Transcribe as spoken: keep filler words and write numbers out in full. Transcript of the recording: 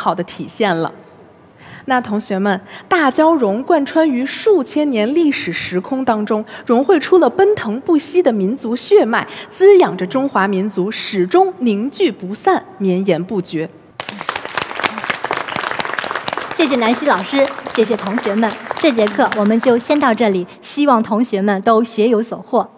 好的体现了。那同学们，大蛟融贯穿于数千年历史时空当中，融汇出了奔腾不息的民族血脉，滋养着中华民族始终凝聚不散，绵延不绝。 谢谢南希老师，谢谢同学们。这节课我们就先到这里，希望同学们都学有所获。